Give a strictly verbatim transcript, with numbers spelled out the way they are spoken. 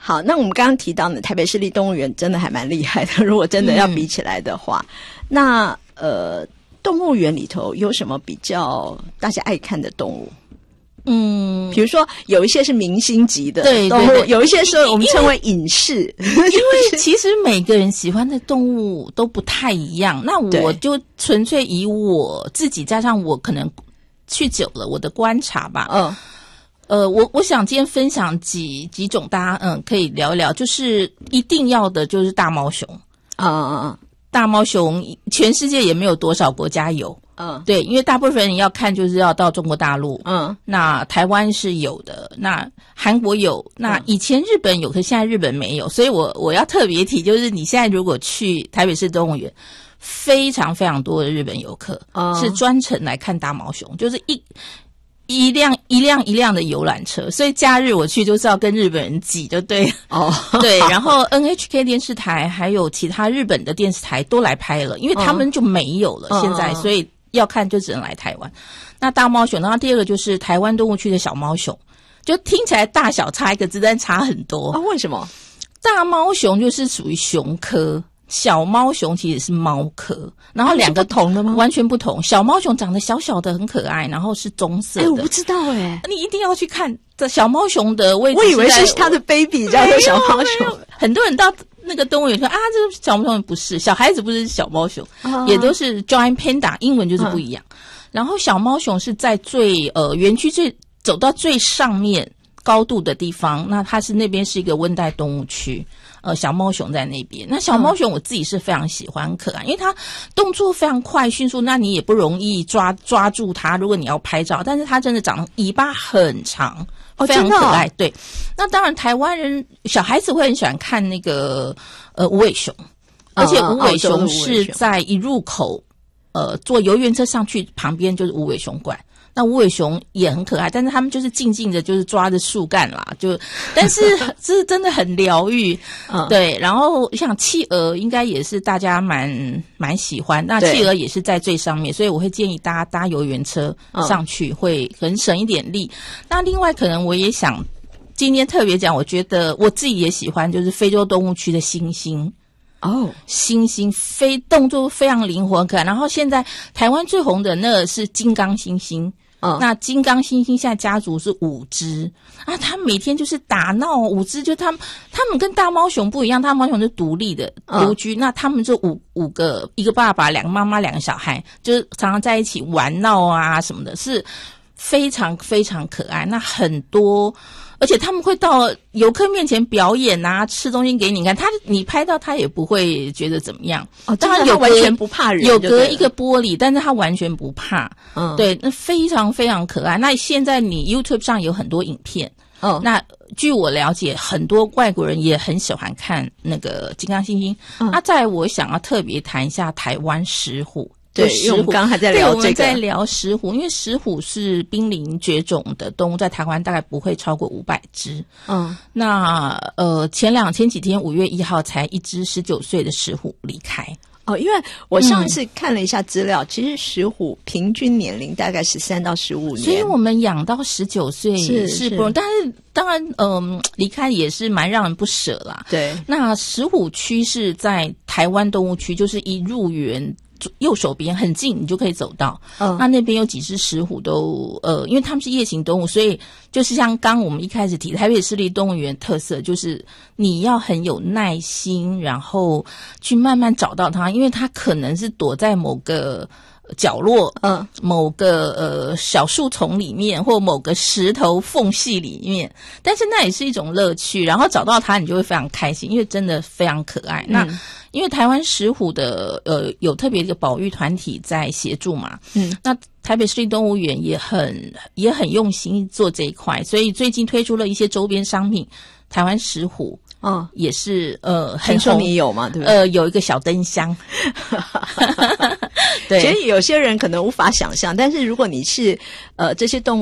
好，那我们刚刚提到呢，台北市立动物园真的还蛮厉害的，如果真的要比起来的话，嗯、那呃，动物园里头有什么比较大家爱看的动物？嗯，比如说有一些是明星级的对动物， 对对， 有一些是我们称为影视。 因为其实每个人喜欢的动物都不太一样，那我就纯粹以我自己加上我可能去久了我的观察吧。嗯，呃，我我想今天分享几几种大家嗯可以聊一聊，就是一定要的就是大猫熊啊啊啊！大猫熊全世界也没有多少国家有。嗯，对，因为大部分人要看就是要到中国大陆，嗯，那台湾是有的，那韩国有，那以前日本有，可是现在日本没有，所以我我要特别提，就是你现在如果去台北市动物园，非常非常多的日本游客，嗯，是专程来看大毛熊，就是一一辆一辆一辆的游览车，所以假日我去就是要跟日本人挤，就对了。哦，对，然后 N H K 电视台还有其他日本的电视台都来拍了，因为他们就没有了，哦，现在，所以要看就只能来台湾。那大猫熊，然后第二个就是台湾动物区的小猫熊，就听起来大小差一个字，但差很多。 啊，为什么？ 大猫熊就是属于熊科，小猫熊其实是猫科，然后两个不同的吗？ 完全不同。小猫熊长得小小的，很可爱，然后是棕色的。 哎，我不知道哎， 你一定要去看这小猫熊的位置。 我以为是它的 baby 叫做小猫熊。 很多人到那个动物园说啊，这个小猫熊不是，小孩子不是小猫熊，哦，也都是 Giant Panda， 英文就是不一样。嗯，然后小猫熊是在最呃园区最走到最上面高度的地方，那它是那边是一个温带动物区。呃，小猫熊在那边。那小猫熊我自己是非常喜欢，很可爱，因为它动作非常快迅速，那你也不容易抓抓住它。如果你要拍照，但是它真的长得尾巴很长， 哦， 非常可爱。 哦， 对，那当然台湾人小孩子会很喜欢看那个呃无尾熊，而且无尾熊是在一入口呃坐游园车上去，旁边就是无尾熊馆。那无尾熊也很可爱，但是他们就是静静的，就是抓着树干啦，就，但是这是真的很疗愈，嗯，对。然后像企鹅，应该也是大家蛮蛮喜欢。那企鹅也是在最上面，所以我会建议大家搭游园车上去，嗯，会很省一点力。那另外，可能我也想今天特别讲，我觉得我自己也喜欢，就是非洲动物区的猩猩。哦，猩猩飞动作非常灵活可爱。然后现在台湾最红的那个是金刚猩猩。嗯，那金刚猩猩现在家族是五只啊，他每天就是打闹，五只就他们他们跟大猫熊不一样，大猫熊是独立的独居，嗯，那他们就五五个，一个爸爸，两个妈妈，两个小孩，就是常常在一起玩闹啊什么的，是非常非常可爱。那很多。而且他们会到游客面前表演啊，吃东西给你看，他你拍到他也不会觉得怎么样。 哦，当然有完全不怕人， 有隔一个玻璃，但是他完全不怕。嗯，对，那非常非常可爱。那现在你 YouTube 上有很多影片，哦，那据我了解，很多外国人也很喜欢看那个金刚猩猩。嗯，那再来我想要特别谈一下台湾石虎。 对，因为我们刚刚还在聊这个， 对，我们在聊石虎，因为石虎是濒临绝种的动物，在台湾大概不会超过五百只。嗯，那呃，前两前几天五月一号才一只十九岁的石虎离开。 哦，因为我上次看了一下资料，嗯，其实石虎平均年龄大概十三到十五年， 所以我们养到十九岁是是不容易，但是当然，嗯、呃，离开也是蛮让人不舍啦。 对， 那石虎区是在台湾动物区，就是一入园。右手边很近，你就可以走到。嗯，那那边有几只石虎都呃，因为它们是夜行动物，所以就是像刚我们一开始提台北市立动物园特色，就是你要很有耐心，然后去慢慢找到它，因为它可能是躲在某个角落，嗯，某个呃小树丛里面，或某个石头缝隙里面，但是那也是一种乐趣。然后找到它，你就会非常开心，因为真的非常可爱。嗯，那因为台湾石虎的呃有特别一个保育团体在协助嘛，嗯，那台北市立动物园也很也很用心做这一块，所以最近推出了一些周边商品，台湾石虎。哦，也是呃， 听说你有嘛，对不对？ 呃，有一个小灯箱。对， 其实有些人可能无法想象，但是如果你是呃这些动物。